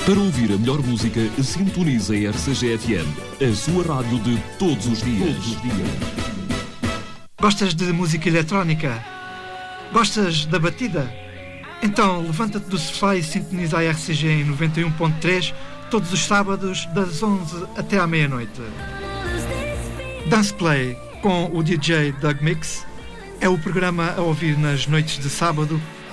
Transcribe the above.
Para ouvir a melhor música, sintonize a RCG-FM, a sua rádio de todos os dias. Gostas de música eletrónica? Gostas da batida? Então levanta-te do sofá e sintoniza a RCG em 91.3 todos os sábados das 11 até à meia-noite. Dance Play com o DJ Doug Mix é o programa a ouvir nas noites de sábado